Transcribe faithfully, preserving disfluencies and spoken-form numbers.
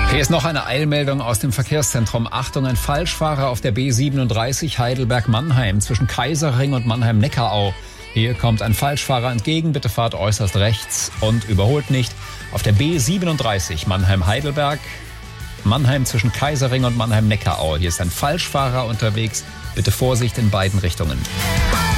Hier ist noch eine Eilmeldung aus dem Verkehrszentrum. Achtung, ein Falschfahrer auf der B siebenunddreißig Heidelberg-Mannheim zwischen Kaiserring und Mannheim-Neckarau. Hier kommt ein Falschfahrer entgegen. Bitte fahrt äußerst rechts und überholt nicht. Auf der B siebenunddreißig Mannheim-Heidelberg, Mannheim zwischen Kaiserring und Mannheim-Neckarau. Hier ist ein Falschfahrer unterwegs. Bitte Vorsicht in beiden Richtungen.